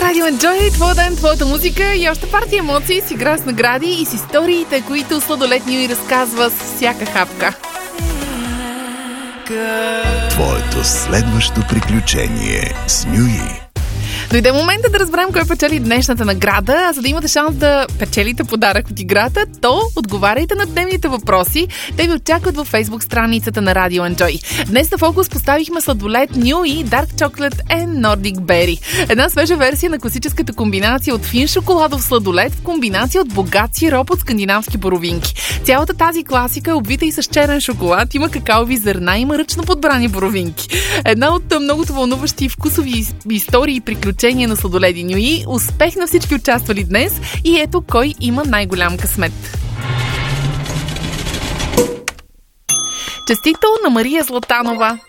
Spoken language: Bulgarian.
Радио Enjoy, твой ден, твоята музика и още партия емоции с игра с награди и с историите, които Сладолед Нюи разказва с всяка хапка. Твоето следващо приключение с Нюи. Дойде момента да разберем кой печели днешната награда, а за да имате шанс да печелите подарък от играта, то отговаряйте на дневните въпроси. Те ви очакват във Facebook страницата на Radio Enjoy. Днес на фокус поставихме Сладолед Нюи, Dark Chocolate and Nordic Berry. Една свежа версия на класическата комбинация от фин шоколадов сладолед в комбинация от богат сироп от скандинавски боровинки. Цялата тази класика е обвита и с черен шоколад, има какаови зърна, има ръчно подбрани боровинки. Една от многото вълнуващи вкусови истории и приключения на Сладоледи Нюи. Успех на всички участвали днес и ето кой има най-голям късмет. Честито на Мария Златанова!